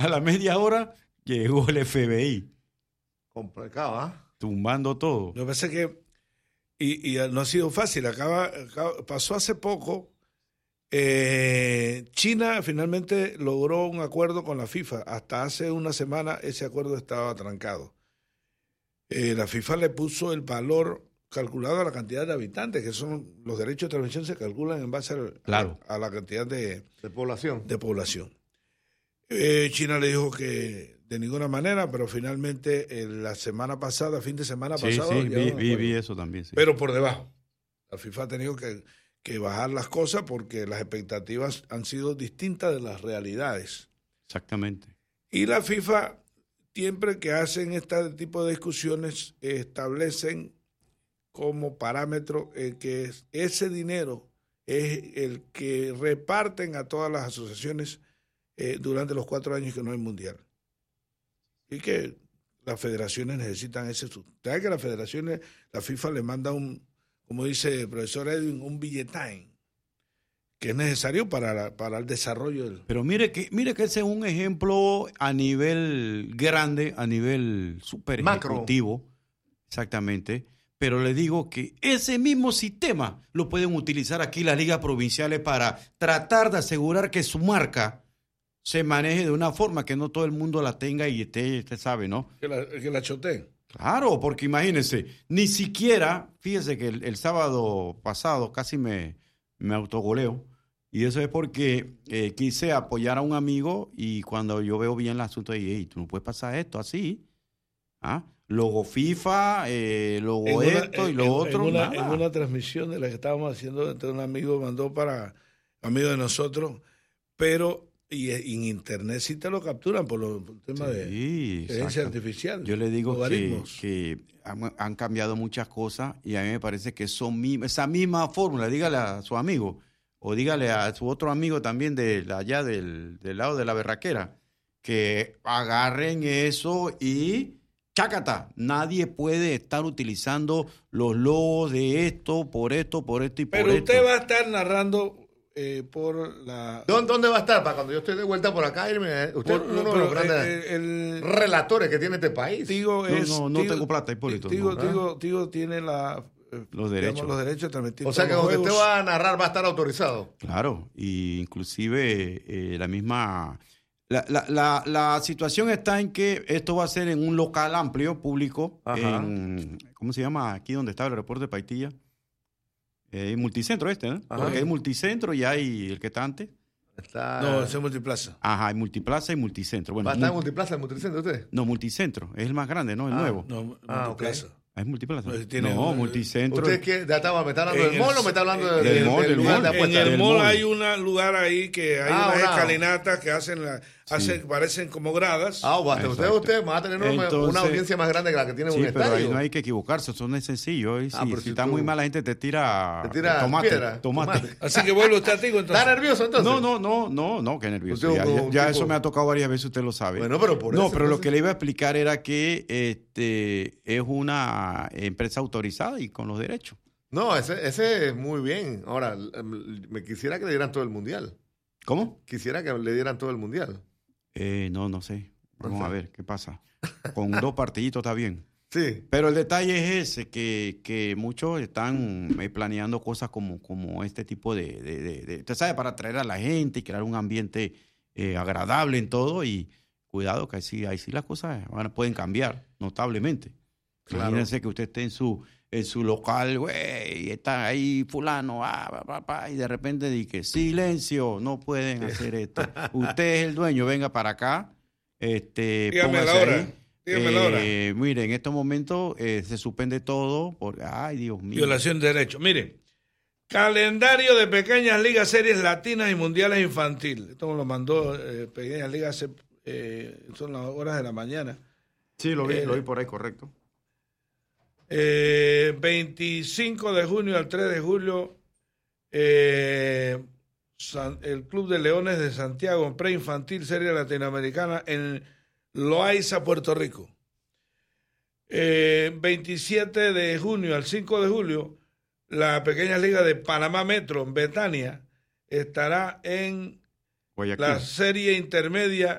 A la media hora llegó el FBI. Complicado, ¿ah? Tumbando todo. Lo que pasa es que, y no ha sido fácil, pasó hace poco, China finalmente logró un acuerdo con la FIFA. Hasta hace una semana ese acuerdo estaba trancado. La FIFA le puso el valor calculado a la cantidad de habitantes, que son los derechos de transmisión se calculan en base a la cantidad de población. China le dijo que de ninguna manera, pero finalmente la semana pasada, fin de semana pasado... Sí, vi eso también. Sí. Pero por debajo. La FIFA ha tenido que bajar las cosas porque las expectativas han sido distintas de las realidades. Exactamente. Y la FIFA, siempre que hacen este tipo de discusiones, establecen como parámetro que ese dinero es el que reparten a todas las asociaciones durante los 4 años que no hay mundial. Y que las federaciones necesitan ese... ¿Sabes que las federaciones, la FIFA le manda como dice el profesor Edwin, un billetín que es necesario para el desarrollo del... Pero mire que ese es un ejemplo a nivel grande, a nivel super ejecutivo. Exactamente. Pero le digo que ese mismo sistema lo pueden utilizar aquí las ligas provinciales para tratar de asegurar que su marca se maneje de una forma que no todo el mundo la tenga y usted sabe, ¿no? Que la choteen. Claro, porque imagínense, ni siquiera, fíjese que el sábado pasado casi me autogoleo, y eso es porque quise apoyar a un amigo y cuando yo veo bien el asunto, dije, hey, tú no puedes pasar esto así, ¿ah? Logo FIFA, logo esto y lo otro, nada. En una transmisión de la que estábamos haciendo, entonces un amigo mandó para amigo de nosotros, pero... Y en internet sí te lo capturan por el tema de inteligencia artificial. Yo le digo que han cambiado muchas cosas y a mí me parece que esa misma fórmula, dígale a su amigo o dígale a su otro amigo también allá del lado de la berraquera, que agarren eso y chácata. Nadie puede estar utilizando los logos de esto, por esto y por esto. Pero usted va a estar narrando... por la... ¿Dónde va a estar? Para cuando yo esté de vuelta por acá, usted es uno de los grandes relatores que tiene este país. No tengo plata, Hipólito. Tigo tiene los derechos de transmitir. O sea que donde usted va a narrar va a estar autorizado. Claro, y inclusive la misma... La situación está en que esto va a ser en un local amplio, público, ¿cómo se llama? Aquí donde estaba el aeropuerto de Paitilla. Multicentro ¿no? Ajá. Porque hay multicentro y hay el que está antes. No, ese es Multiplaza. Ajá, hay Multiplaza y Multicentro. Bueno, ¿va a estar en Multiplaza, en Multicentro usted? No, Multicentro, es el más grande, ¿no? El nuevo. No, Multiplaza. Okay. ¿Es Multiplaza? No, Multicentro. ¿Usted qué? ¿Me está hablando del mall o me está hablando del lugar de apuestas? En el mall hay un lugar ahí que hay unas escalinatas que parecen como gradas. Usted va a tener una audiencia más grande que la que tiene un estadio. Pero ahí no hay que equivocarse, eso no es sencillo. Si está muy mal la gente te tira tomate. Así que vuelve usted a ti entonces. ¿Está nervioso entonces? No, qué nervioso. Ya eso me ha tocado varias veces, usted lo sabe. Bueno, pero por eso. No, pero lo que le iba a explicar era que es una empresa autorizada y con los derechos. No, ese es muy bien. Ahora, me quisiera que le dieran todo el mundial. ¿Cómo? Quisiera que le dieran todo el mundial. No sé. Vamos a ver qué pasa. Con 2 partiditos está bien. Sí. Pero el detalle es ese, que muchos están planeando cosas como este tipo de usted sabe, para atraer a la gente y crear un ambiente agradable en todo. Y cuidado que ahí sí las cosas pueden cambiar notablemente. Claro. Imagínense que usted esté en su local, güey, y está ahí fulano, y de repente dice, silencio, no pueden hacer esto. Usted es el dueño, venga para acá. Dígame la hora. Mire, en estos momentos se suspende todo por, ay, Dios mío. Violación de derechos. Mire, calendario de pequeñas ligas, series latinas y mundiales infantil. Esto me lo mandó Pequeñas Ligas, son las horas de la mañana. Sí, lo vi por ahí, correcto. 25 de junio al 3 de julio, el Club de Leones de Santiago en preinfantil serie latinoamericana en Loaiza, Puerto Rico. 27 de junio al 5 de julio, la Pequeña Liga de Panamá Metro en Betania estará en Guayaquil. La serie intermedia